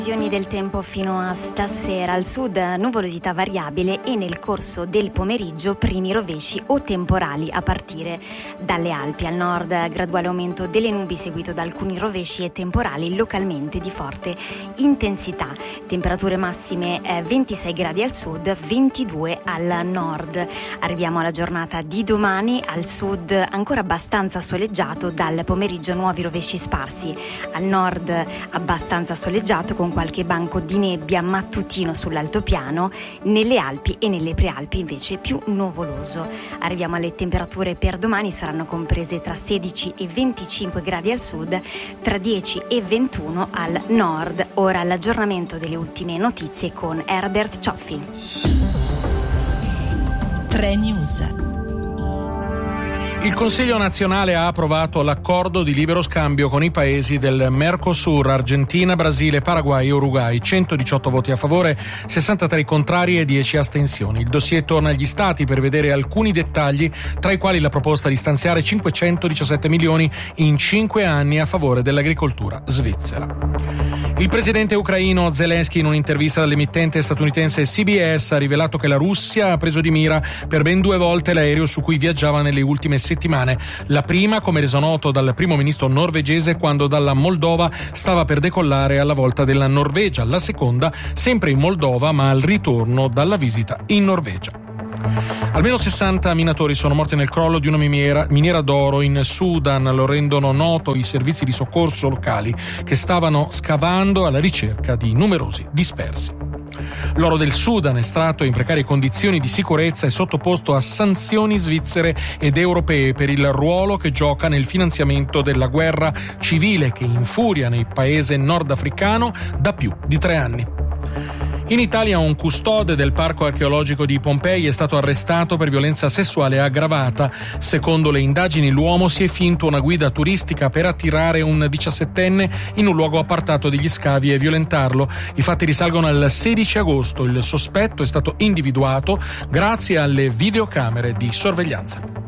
Del tempo fino a stasera: al sud nuvolosità variabile e nel corso del pomeriggio primi rovesci o temporali a partire dalle Alpi. Al nord graduale aumento delle nubi seguito da alcuni rovesci e temporali localmente di forte intensità. Temperature massime 26 gradi al sud, 22 al nord. Arriviamo alla giornata di domani: al sud ancora abbastanza soleggiato, dal pomeriggio nuovi rovesci sparsi. Al nord abbastanza soleggiato con qualche banco di nebbia mattutino sull'altopiano, nelle Alpi e nelle Prealpi invece più nuvoloso. Arriviamo alle temperature per domani: saranno comprese tra 16 e 25 gradi al sud, tra 10 e 21 al nord. Ora l'aggiornamento delle ultime notizie con Herbert Cioffi. 3 News. Il Consiglio nazionale ha approvato l'accordo di libero scambio con i paesi del Mercosur, Argentina, Brasile, Paraguay e Uruguay. 118 voti a favore, 63 contrari e 10 astensioni. Il dossier torna agli Stati per vedere alcuni dettagli, tra i quali la proposta di stanziare 517 milioni in 5 anni a favore dell'agricoltura svizzera. Il presidente ucraino Zelensky, in un'intervista all'emittente statunitense CBS, ha rivelato che la Russia ha preso di mira per ben 2 volte l'aereo su cui viaggiava nelle ultime settimane. La prima, come reso noto dal primo ministro norvegese, quando dalla Moldova stava per decollare alla volta della Norvegia. La seconda, sempre in Moldova, ma al ritorno dalla visita in Norvegia. Almeno 60 minatori sono morti nel crollo di una miniera d'oro in Sudan, lo rendono noto i servizi di soccorso locali che stavano scavando alla ricerca di numerosi dispersi. L'oro del Sudan, estratto in precarie condizioni di sicurezza, è sottoposto a sanzioni svizzere ed europee per il ruolo che gioca nel finanziamento della guerra civile che infuria nel paese nordafricano da più di 3 anni. In Italia un custode del parco archeologico di Pompei è stato arrestato per violenza sessuale aggravata. Secondo le indagini l'uomo si è finto una guida turistica per attirare un 17enne in un luogo appartato degli scavi e violentarlo. I fatti risalgono al 16 agosto. Il sospetto è stato individuato grazie alle videocamere di sorveglianza.